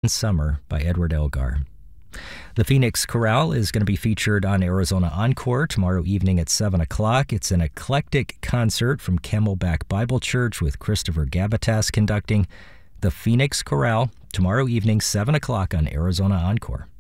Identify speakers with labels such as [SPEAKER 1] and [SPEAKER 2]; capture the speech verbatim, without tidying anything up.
[SPEAKER 1] Summer by Edward Elgar. The Phoenix Chorale is going to be featured on Arizona Encore tomorrow evening at seven o'clock. It's an eclectic concert from Camelback Bible Church with Christopher Gavitas conducting. The Phoenix Chorale tomorrow evening, seven o'clock on Arizona Encore.